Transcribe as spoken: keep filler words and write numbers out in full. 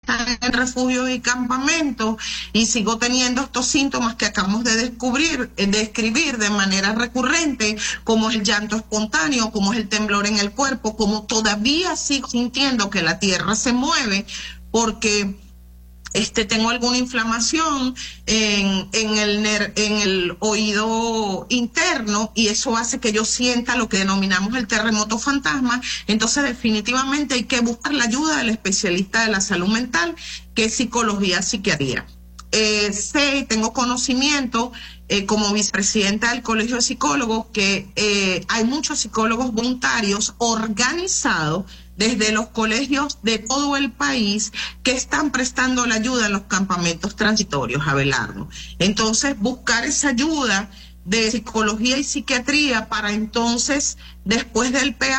están en refugios y campamentos y sigo teniendo estos síntomas que acabamos de descubrir, de describir de manera recurrente, como es el llanto espontáneo, como es el temblor en el cuerpo, como todavía sigo sintiendo que la tierra se mueve porque este tengo alguna inflamación en, en, el ner, en el oído interno y eso hace que yo sienta lo que denominamos el terremoto fantasma. Entonces definitivamente hay que buscar la ayuda del especialista de la salud mental, que es psicología, psiquiatría. Eh, sé y tengo conocimiento eh, como vicepresidenta del Colegio de Psicólogos que eh, hay muchos psicólogos voluntarios organizados desde los colegios de todo el país que están prestando la ayuda en los campamentos transitorios, Abelardo. Entonces, buscar esa ayuda de psicología y psiquiatría para entonces, después del P A